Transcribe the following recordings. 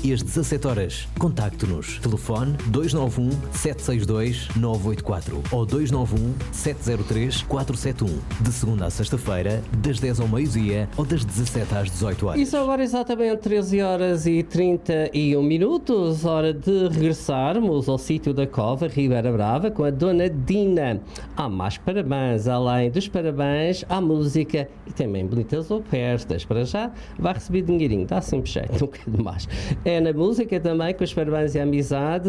e às 17 horas. Contacte-nos. Telefone 291 762 984 ou 291 703 471. De segunda à sexta-feira, das 10 ao meio-dia ou das 17 às 18 horas. E são agora exatamente 13 horas e 31 minutos, hora de regressarmos ao sítio da Cova, Ribeira Brava, com a Dona Dina. Há mais parabéns, além dos parabéns, há música e também bonitas ofertas. Para já, vai receber dinheirinho, dá sempre jeito, nunca é demais. É na música também, com os parabéns e a amizade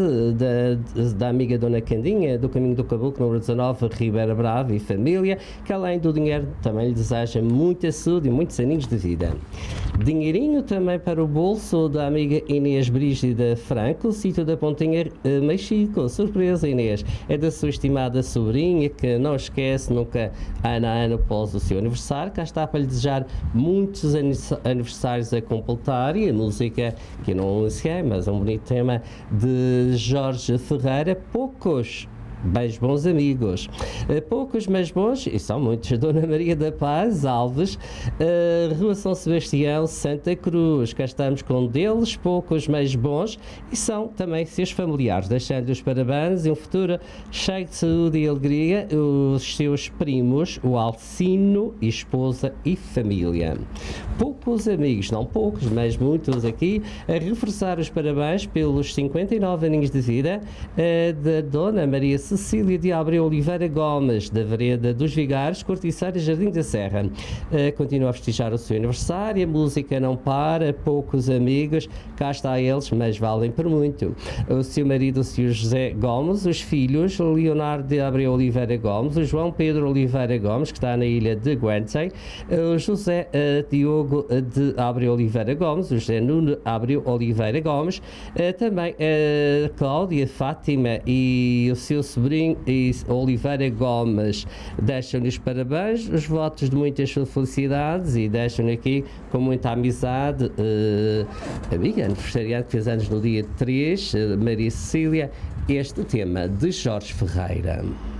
da amiga Dona Candinha, do Caminho do Caboclo, número 19, Ribeira Brava e família, que além do dinheiro também lhe deseja muita saúde e muitos aninhos de vida. Dinheirinho também para o bolso da amiga Inês Brígida Franco, sítio da Pontinha Mexico. Surpresa, Inês, é da sua estimada sobrinha, que não esquece nunca, ano a ano após o seu aniversário. Cá está para lhe desejar muitos aniversários a completar, e a música que eu não anunciei, mas é um bonito tema de Jorge Ferreira, Poucos Mas Bons Amigos. Poucos, mas bons, e são muitos. Dona Maria da Paz Alves, Rua São Sebastião, Santa Cruz. Cá estamos com um deles, poucos, mas bons, e são também seus familiares, deixando-lhe os parabéns e um futuro cheio de saúde e alegria, os seus primos, o Alcino, esposa e família. Poucos amigos, não poucos, mas muitos aqui, a reforçar os parabéns pelos 59 aninhos de vida da Dona Maria Cecília de Abreu Oliveira Gomes, da Vereda dos Vigares, Corticeira, Jardim da Serra. Continua a festejar o seu aniversário, a música não para, poucos amigos, cá está eles, mas valem por muito. O seu marido, o Sr. José Gomes, os filhos, Leonardo de Abreu Oliveira Gomes, o João Pedro Oliveira Gomes, que está na ilha de Guernsey, o José Diogo de Abreu Oliveira Gomes, o José Nuno Abreu Oliveira Gomes, também a Cláudia Fátima e o seu sobrinho Oliveira Gomes deixam-lhe os parabéns, os votos de muitas felicidades, e deixam-lhe aqui com muita amizade amiga aniversariante que fez anos no dia 3, Maria Cecília, este tema de Jorge Ferreira.